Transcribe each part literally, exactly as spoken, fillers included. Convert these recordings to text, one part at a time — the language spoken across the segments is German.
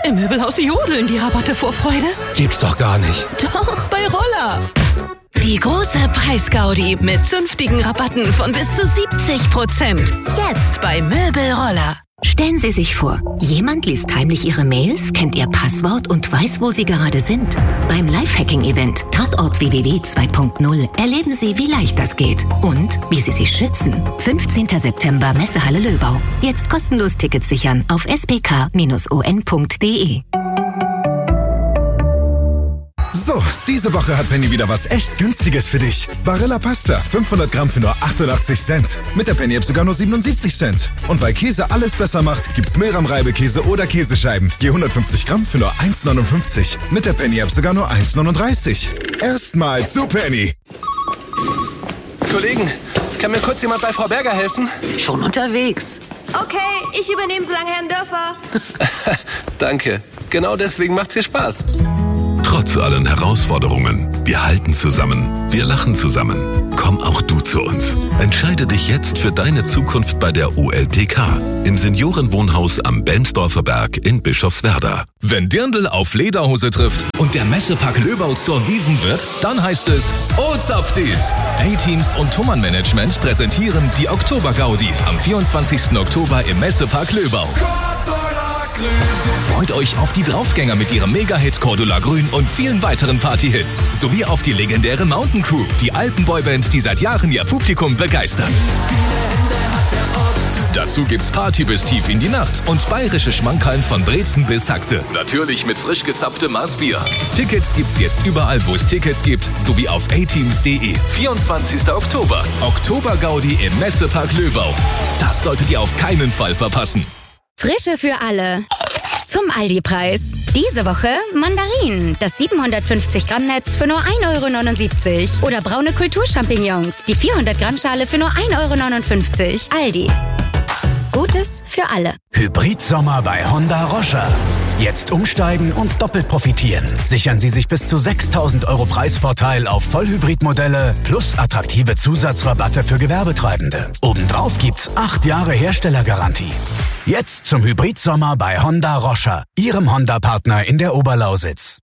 Im Möbelhaus jodeln die Rabatte vor Freude. Gibt's doch gar nicht. Doch, bei Roller. Die große Preisgaudi mit zünftigen Rabatten von bis zu siebzig Prozent. Jetzt bei Möbelroller. Stellen Sie sich vor, jemand liest heimlich Ihre Mails, kennt Ihr Passwort und weiß, wo Sie gerade sind. Beim Lifehacking-Event Tatort W W W zwei Punkt null erleben Sie, wie leicht das geht und wie Sie sich schützen. fünfzehnten September Messehalle Löbau. Jetzt kostenlos Tickets sichern auf s p k Bindestrich o n punkt d e. So, diese Woche hat Penny wieder was echt Günstiges für dich. Barilla Pasta, fünfhundert Gramm für nur achtundachtzig Cent. Mit der Penny-App sogar nur siebenundsiebzig Cent. Und weil Käse alles besser macht, gibt's Milram-Reibekäse oder Käsescheiben. Je hundertfünfzig Gramm für nur eins neunundfünfzig. Mit der Penny-App sogar nur eins neununddreißig. Erstmal zu Penny. Kollegen, kann mir kurz jemand bei Frau Berger helfen? Schon unterwegs. Okay, ich übernehme so lange Herrn Dörfer. Danke. Genau deswegen macht's hier Spaß. Trotz allen Herausforderungen, wir halten zusammen, wir lachen zusammen. Komm auch du zu uns. Entscheide dich jetzt für deine Zukunft bei der O L P K im Seniorenwohnhaus am Bensdorfer Berg in Bischofswerda. Wenn Dirndl auf Lederhose trifft und der Messepark Löbau zur Wiesn wird, dann heißt es O Zapfdies. A-Teams und Thumann Management präsentieren die Oktober-Gaudi am vierundzwanzigsten Oktober im Messepark Löbau. Freut euch auf die Draufgänger mit ihrem Mega-Hit Cordula Grün und vielen weiteren Party-Hits. Sowie auf die legendäre Mountain Crew, die Alpenboyband, die seit Jahren ihr Publikum begeistert. Dazu gibt's Party bis tief in die Nacht und bayerische Schmankerln von Brezen bis Haxe. Natürlich mit frisch gezapftem Maßbier. Tickets gibt's jetzt überall, wo es Tickets gibt, sowie auf a teams punkt d e. vierundzwanzigsten Oktober. Oktober-Gaudi im Messepark Löbau. Das solltet ihr auf keinen Fall verpassen. Frische für alle. Zum Aldi-Preis. Diese Woche Mandarinen, das siebenhundertfünfzig Gramm Netz für nur ein Euro neunundsiebzig. Oder braune Kulturchampignons, die vierhundert Gramm Schale für nur ein Euro neunundfünfzig. Aldi. Gutes für alle. Hybrid-Sommer bei Honda Rocha. Jetzt umsteigen und doppelt profitieren. Sichern Sie sich bis zu sechstausend Euro Preisvorteil auf Vollhybridmodelle plus attraktive Zusatzrabatte für Gewerbetreibende. Obendrauf gibt's acht Jahre Herstellergarantie. Jetzt zum Hybrid-Sommer bei Honda Rocha, Ihrem Honda-Partner in der Oberlausitz.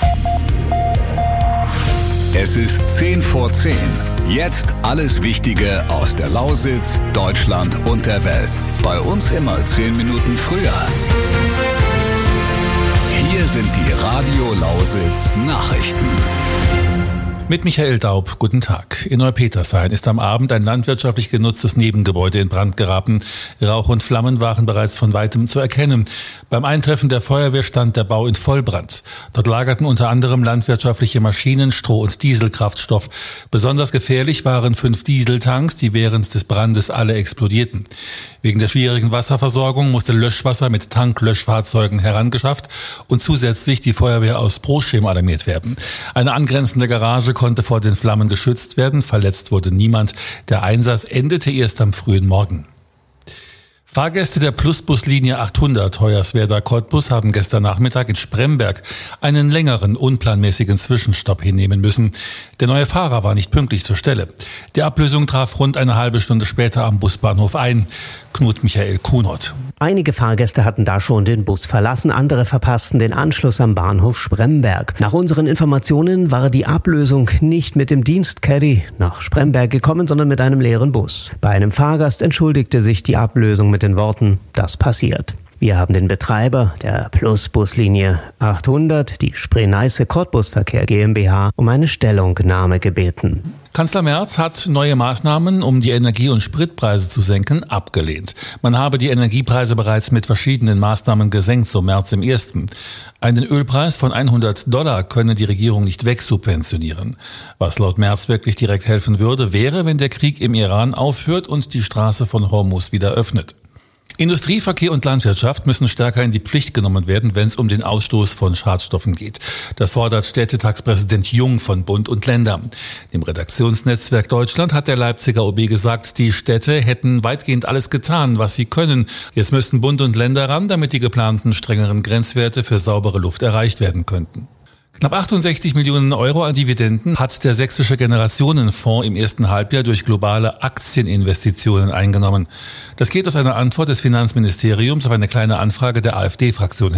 Es ist zehn vor zehn. Jetzt alles Wichtige aus der Lausitz, Deutschland und der Welt. Bei uns immer zehn Minuten früher. Hier sind die Radio Lausitz Nachrichten. Mit Michael Daub, guten Tag. In Neupetershain ist am Abend ein landwirtschaftlich genutztes Nebengebäude in Brand geraten. Rauch und Flammen waren bereits von weitem zu erkennen. Beim Eintreffen der Feuerwehr stand der Bau in Vollbrand. Dort lagerten unter anderem landwirtschaftliche Maschinen, Stroh- und Dieselkraftstoff. Besonders gefährlich waren fünf Dieseltanks, die während des Brandes alle explodierten. Wegen der schwierigen Wasserversorgung musste Löschwasser mit Tanklöschfahrzeugen herangeschafft und zusätzlich die Feuerwehr aus Proschem alarmiert werden. Eine angrenzende Garage konnte vor den Flammen geschützt werden. Verletzt wurde niemand. Der Einsatz endete erst am frühen Morgen. Fahrgäste der Plusbuslinie achthundert Hoyerswerda-Cottbus haben gestern Nachmittag in Spremberg einen längeren, unplanmäßigen Zwischenstopp hinnehmen müssen. Der neue Fahrer war nicht pünktlich zur Stelle. Die Ablösung traf rund eine halbe Stunde später am Busbahnhof ein. Knut Michael Kunert. Einige Fahrgäste hatten da schon den Bus verlassen, andere verpassten den Anschluss am Bahnhof Spremberg. Nach unseren Informationen war die Ablösung nicht mit dem Dienstcaddy nach Spremberg gekommen, sondern mit einem leeren Bus. Bei einem Fahrgast entschuldigte sich die Ablösung mit den Worten: Das passiert. Wir haben den Betreiber der Plusbuslinie achthundert, die Spree-Neiße-Cottbus-Verkehr GmbH, um eine Stellungnahme gebeten. Kanzler Merz hat neue Maßnahmen, um die Energie- und Spritpreise zu senken, abgelehnt. Man habe die Energiepreise bereits mit verschiedenen Maßnahmen gesenkt, so Merz im ersten. Einen Ölpreis von hundert Dollar könne die Regierung nicht wegsubventionieren. Was laut Merz wirklich direkt helfen würde, wäre, wenn der Krieg im Iran aufhört und die Straße von Hormuz wieder öffnet. Industrie, Verkehr und Landwirtschaft müssen stärker in die Pflicht genommen werden, wenn es um den Ausstoß von Schadstoffen geht. Das fordert Städtetagspräsident Jung von Bund und Länder. Dem Redaktionsnetzwerk Deutschland hat der Leipziger O B gesagt, die Städte hätten weitgehend alles getan, was sie können. Jetzt müssten Bund und Länder ran, damit die geplanten strengeren Grenzwerte für saubere Luft erreicht werden könnten. Knapp achtundsechzig Millionen Euro an Dividenden hat der Sächsische Generationenfonds im ersten Halbjahr durch globale Aktieninvestitionen eingenommen. Das geht aus einer Antwort des Finanzministeriums auf eine kleine Anfrage der AfD-Fraktion hervor.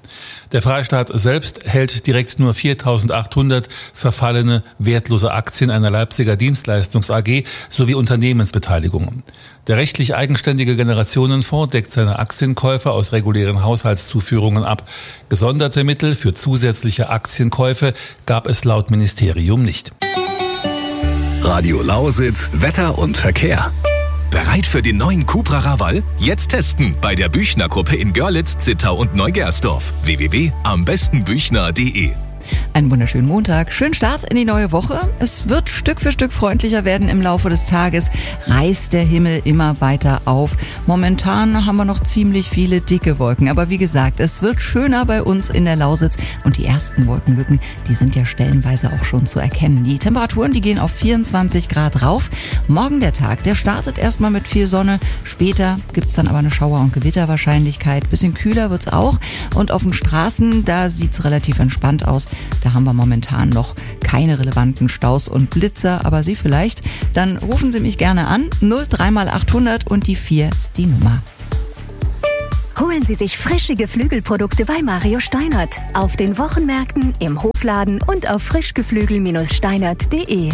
Der Freistaat selbst hält direkt nur viertausendachthundert verfallene, wertlose Aktien einer Leipziger Dienstleistungs A G sowie Unternehmensbeteiligungen. Der rechtlich eigenständige Generationenfonds deckt seine Aktienkäufe aus regulären Haushaltszuführungen ab. Gesonderte Mittel für zusätzliche Aktienkäufe gab es laut Ministerium nicht. Radio Lausitz, Wetter und Verkehr. Bereit für den neuen Cupra Raval? Jetzt testen bei der Büchner Gruppe in Görlitz, Zittau und Neugersdorf. w w w punkt am besten büchner punkt de. Einen wunderschönen Montag, schönen Start in die neue Woche. Es wird Stück für Stück freundlicher werden im Laufe des Tages, reißt der Himmel immer weiter auf. Momentan haben wir noch ziemlich viele dicke Wolken, aber wie gesagt, es wird schöner bei uns in der Lausitz und die ersten Wolkenlücken, die sind ja stellenweise auch schon zu erkennen. Die Temperaturen, die gehen auf vierundzwanzig Grad rauf. Morgen der Tag, der startet erstmal mit viel Sonne, später gibt's dann aber eine Schauer- und Gewitterwahrscheinlichkeit. Bisschen kühler wird's auch und auf den Straßen, da sieht's relativ entspannt aus. Da haben wir momentan noch keine relevanten Staus und Blitzer, aber Sie vielleicht. Dann rufen Sie mich gerne an. null drei mal achthundert und die vier ist die Nummer. Holen Sie sich frische Geflügelprodukte bei Mario Steinert. Auf den Wochenmärkten, im Hofladen und auf frischgeflügel Bindestrich steinert punkt de.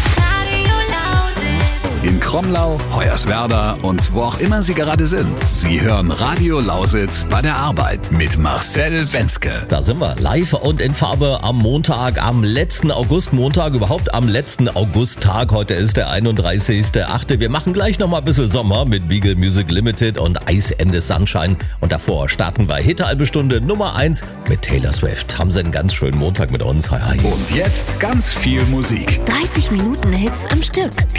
In Kromlau, Hoyerswerda und wo auch immer Sie gerade sind. Sie hören Radio Lausitz bei der Arbeit mit Marcel Wenzke. Da sind wir live und in Farbe am Montag, am letzten Augustmontag, überhaupt am letzten Augusttag. Heute ist der einunddreißigster achte Wir machen gleich nochmal ein bisschen Sommer mit Beagle Music Limited und Ice and the Sunshine. Und davor starten wir Hit halbe Stunde Nummer eins mit Taylor Swift. Haben Sie einen ganz schönen Montag mit uns. Hi, hi. Und jetzt ganz viel Musik. dreißig Minuten Hits am Stück.